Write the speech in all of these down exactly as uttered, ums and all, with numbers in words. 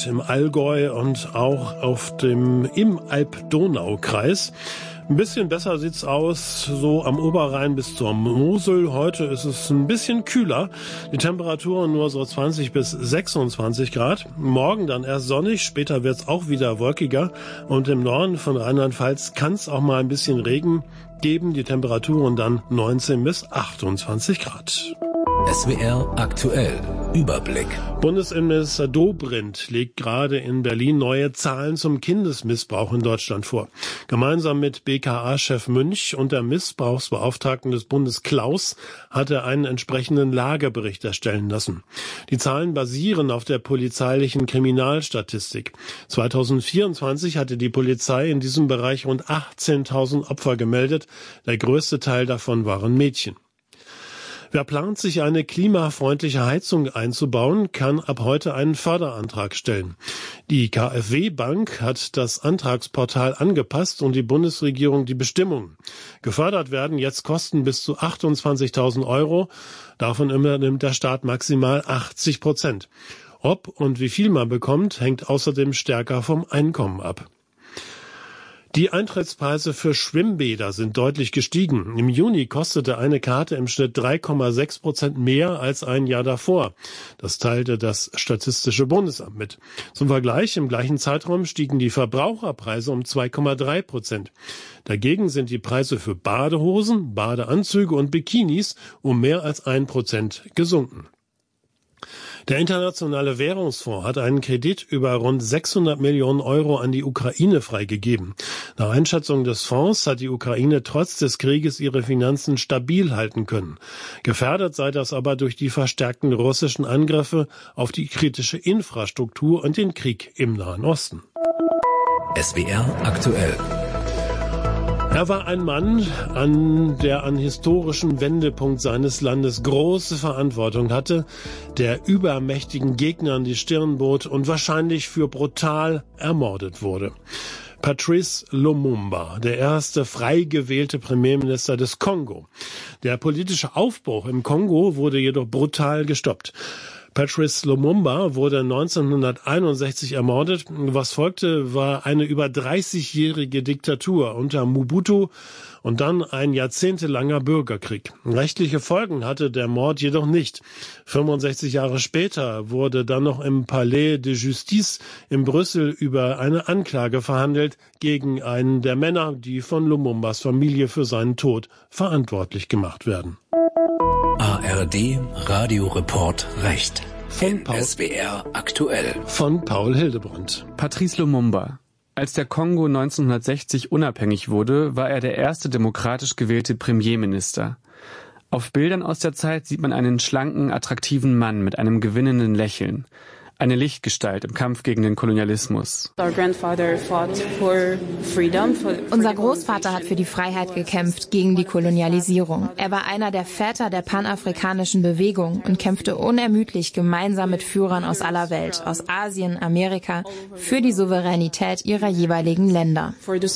im Allgäu und auch auf dem, im Alb-Donau-Kreis. Ein bisschen besser sieht's aus, so am Oberrhein bis zur Mosel. Heute ist es ein bisschen kühler. Die Temperaturen nur so zwanzig bis sechsundzwanzig Grad. Morgen dann erst sonnig, später wird's auch wieder wolkiger. Und im Norden von Rheinland-Pfalz kann's auch mal ein bisschen Regen geben. Die Temperaturen dann neunzehn bis achtundzwanzig Grad. S W R aktuell. Überblick. Bundesinnenminister Dobrindt legt gerade in Berlin neue Zahlen zum Kindesmissbrauch in Deutschland vor. Gemeinsam mit B K A-Chef Münch und der Missbrauchsbeauftragten des Bundes Klaus hat er einen entsprechenden Lagebericht erstellen lassen. Die Zahlen basieren auf der polizeilichen Kriminalstatistik. zweitausendvierundzwanzig hatte die Polizei in diesem Bereich rund achtzehntausend Opfer gemeldet. Der größte Teil davon waren Mädchen. Wer plant, sich eine klimafreundliche Heizung einzubauen, kann ab heute einen Förderantrag stellen. Die KfW-Bank hat das Antragsportal angepasst und die Bundesregierung die Bestimmungen. Gefördert werden jetzt Kosten bis zu achtundzwanzigtausend Euro. Davon übernimmt der Staat maximal achtzig Prozent. Ob und wie viel man bekommt, hängt außerdem stärker vom Einkommen ab. Die Eintrittspreise für Schwimmbäder sind deutlich gestiegen. Im Juni kostete eine Karte im Schnitt drei Komma sechs Prozent mehr als ein Jahr davor. Das teilte das Statistische Bundesamt mit. Zum Vergleich, im gleichen Zeitraum stiegen die Verbraucherpreise um zwei Komma drei Prozent. Dagegen sind die Preise für Badehosen, Badeanzüge und Bikinis um mehr als ein Prozent gesunken. Der Internationale Währungsfonds hat einen Kredit über rund sechshundert Millionen Euro an die Ukraine freigegeben. Nach Einschätzung des Fonds hat die Ukraine trotz des Krieges ihre Finanzen stabil halten können. Gefährdet sei das aber durch die verstärkten russischen Angriffe auf die kritische Infrastruktur und den Krieg im Nahen Osten. S W R aktuell. Er war ein Mann, an der an historischen Wendepunkt seines Landes große Verantwortung hatte, der übermächtigen Gegnern die Stirn bot und wahrscheinlich für brutal ermordet wurde. Patrice Lumumba, der erste frei gewählte Premierminister des Kongo. Der politische Aufbruch im Kongo wurde jedoch brutal gestoppt. Patrice Lumumba wurde neunzehnhunderteinundsechzig ermordet. Was folgte, war eine über dreißigjährige Diktatur unter Mobutu und dann ein jahrzehntelanger Bürgerkrieg. Rechtliche Folgen hatte der Mord jedoch nicht. fünfundsechzig Jahre später wurde dann noch im Palais de Justice in Brüssel über eine Anklage verhandelt gegen einen der Männer, die von Lumumbas Familie für seinen Tod verantwortlich gemacht werden. A R D Radioreport Recht. Von Paul, S W R aktuell. Von Paul Hildebrand. Patrice Lumumba. Als der Kongo neunzehnhundertsechzig unabhängig wurde, war er der erste demokratisch gewählte Premierminister. Auf Bildern aus der Zeit sieht man einen schlanken, attraktiven Mann mit einem gewinnenden Lächeln. Eine Lichtgestalt im Kampf gegen den Kolonialismus. Unser Großvater hat für die Freiheit gekämpft, gegen die Kolonialisierung. Er war einer der Väter der panafrikanischen Bewegung und kämpfte unermüdlich gemeinsam mit Führern aus aller Welt, aus Asien, Amerika, für die Souveränität ihrer jeweiligen Länder.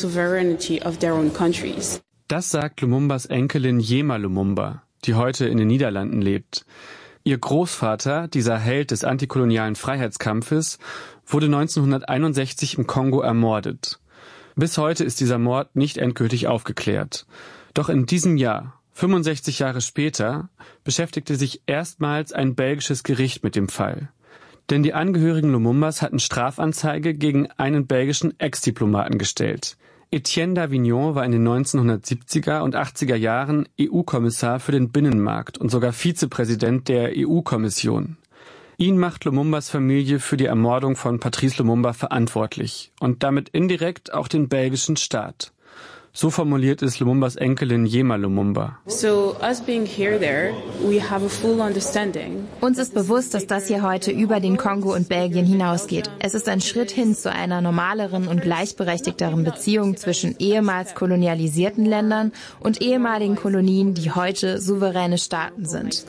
Das sagt Lumumbas Enkelin Yema Lumumba, die heute in den Niederlanden lebt. Ihr Großvater, dieser Held des antikolonialen Freiheitskampfes, wurde neunzehnhunderteinundsechzig im Kongo ermordet. Bis heute ist dieser Mord nicht endgültig aufgeklärt. Doch in diesem Jahr, fünfundsechzig Jahre später, beschäftigte sich erstmals ein belgisches Gericht mit dem Fall. Denn die Angehörigen Lumumbas hatten Strafanzeige gegen einen belgischen Ex-Diplomaten gestellt. Etienne Davignon war in den neunzehnhundertsiebziger und achtziger Jahren E U-Kommissar für den Binnenmarkt und sogar Vizepräsident der E U-Kommission. Ihn macht Lumumbas Familie für die Ermordung von Patrice Lumumba verantwortlich und damit indirekt auch den belgischen Staat. So formuliert es Lumumbas Enkelin Yema Lumumba. So, us being here, there, we have a full understanding. Uns ist bewusst, dass das hier heute über den Kongo und Belgien hinausgeht. Es ist ein Schritt hin zu einer normaleren und gleichberechtigteren Beziehung zwischen ehemals kolonialisierten Ländern und ehemaligen Kolonien, die heute souveräne Staaten sind.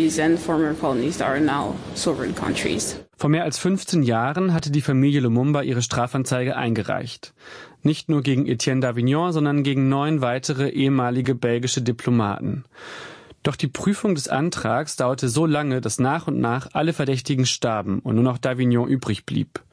Vor mehr als fünfzehn Jahren hatte die Familie Lumumba ihre Strafanzeige eingereicht. Nicht nur gegen Etienne Davignon, sondern gegen neun weitere ehemalige belgische Diplomaten. Doch die Prüfung des Antrags dauerte so lange, dass nach und nach alle Verdächtigen starben und nur noch Davignon übrig blieb.